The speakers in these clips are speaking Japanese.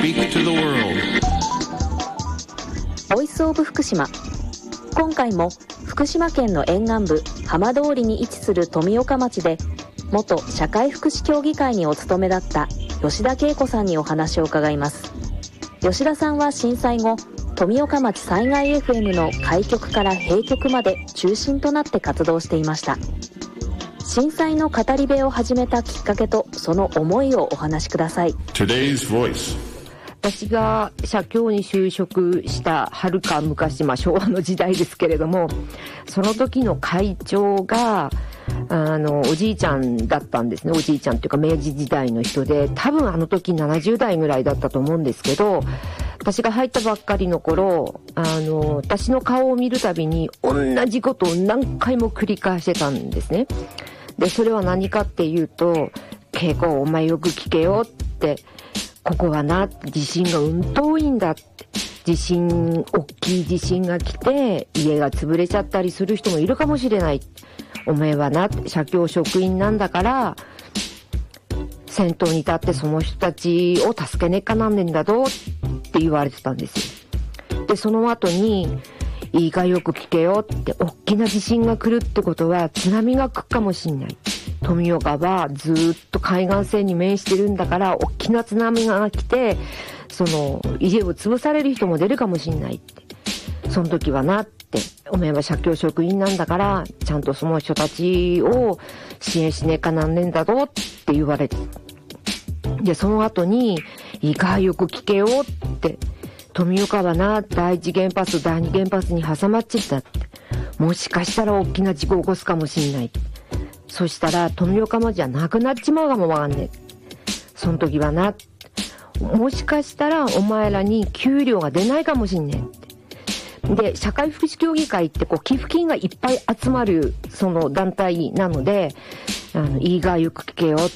speak to the world. ボイスオブ福島。今回も福島県の沿岸部浜通りに位置する富岡町で元社会福祉協議会にお勤めだった吉田恵子さんにお話を伺います。吉田さんは震災後、富岡町災害 FM の開局から閉局まで中心となって活動していました。震災の語り部を始めたきっかけとその思いをお話しください。 Today's Voice。 私が社協に就職したはるか昔、昭和の時代ですけれども、その時の会長がおじいちゃんだったんですね。おじいちゃんというか明治時代の人で、多分あの時70代ぐらいだったと思うんですけど、私が入ったばっかりの頃、私の顔を見るたびに同じことを何回も繰り返してたんですね。で、それは何かっていうと、恵子お前よく聞けよって、ここはな、地震が多いんだって。大きい地震が来て、家が潰れちゃったりする人もいるかもしれない。お前はな、社協職員なんだから、先頭に立ってその人たちを助けねっかなんねんだぞって言われてたんですよ。で、その後に、いいかよく聞けよって、大きな地震が来るってことは津波が来るかもしんない。富岡はずっと海岸線に面してるんだから、大きな津波が来て、家を潰される人も出るかもしんないって。その時はなって、お前は社協職員なんだから、ちゃんとその人たちを支援しねえかなんねんだぞって言われて。で、その後に、いいかよく聞けよって、富岡はな、第一原発、第二原発に挟まっちゃったって。もしかしたら大きな事故を起こすかもしんない。そしたら富岡町じゃなくなっちまうかもわかんねえ。その時はな、もしかしたらお前らに給料が出ないかもしんねえって。で、社会福祉協議会って寄付金がいっぱい集まるその団体なので、いいがよく聞けよって。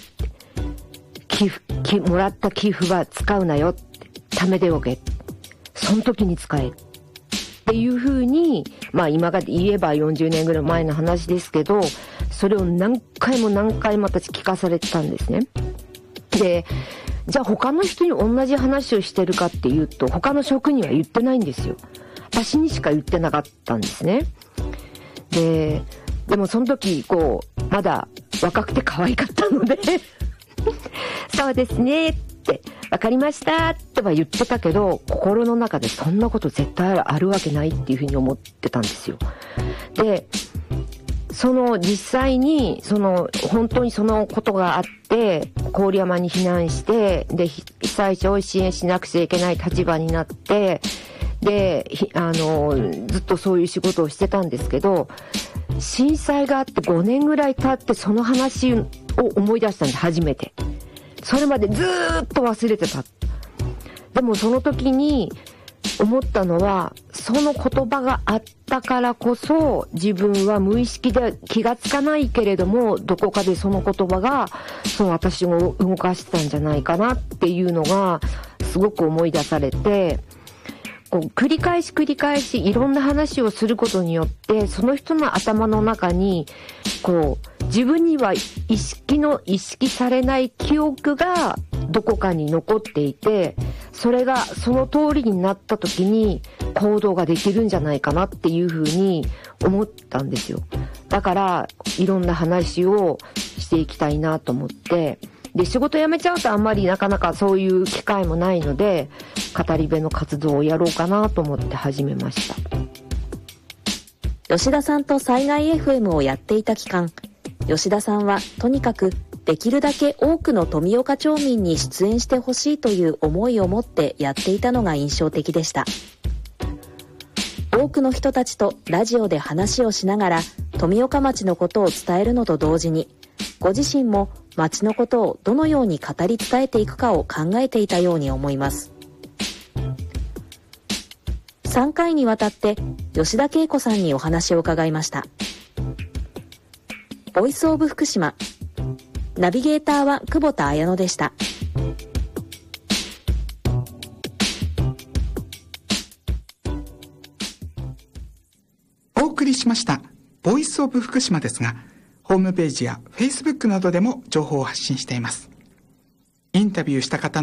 もらった寄付は使うなよって。貯めておけ。その時に使え。っていう風に、今が言えば40年ぐらい前の話ですけど、それを何回も私聞かされてたんですね。で、じゃあ他の人に同じ話をしてるかっていうと、他の職には言ってないんですよ。私にしか言ってなかったんですね。でもその時、まだ若くて可愛かったので、そうですねって、わかりましたっては言ってたけど、心の中でそんなこと絶対あるわけないっていうふうに思ってたんですよ。で、実際に、本当にそのことがあって、郡山に避難して、で、被災者を支援しなくちゃいけない立場になって、で、ずっとそういう仕事をしてたんですけど、震災があって5年ぐらい経ってその話を思い出したんです、初めて。それまでずーっと忘れてた。でもその時に思ったのは、その言葉があったからこそ、自分は無意識で気がつかないけれども、どこかでその言葉が、私を動かしてたんじゃないかなっていうのが、すごく思い出されて、繰り返しいろんな話をすることによって、その人の頭の中に、自分には意識されない記憶がどこかに残っていて、それがその通りになった時に行動ができるんじゃないかなっていうふうに思ったんですよ。だからいろんな話をしていきたいなと思って、で、仕事辞めちゃうとあんまりなかなかそういう機会もないので、語り部の活動をやろうかなと思って始めました。 吉田さんと災害 FM をやっていた期間、吉田さんはとにかくできるだけ多くの富岡町民に出演してほしいという思いを持ってやっていたのが印象的でした。多くの人たちとラジオで話をしながら富岡町のことを伝えるのと同時に、ご自身も町のことをどのように語り伝えていくかを考えていたように思います。3回にわたって吉田恵子さんにお話を伺いました。ボイスオブ福島、ナビゲーターは久保田彩乃でした。 お送りしましたボイスオブ福島ですが、ホームページや Facebook などでも情報を発信しています。インタビューした方の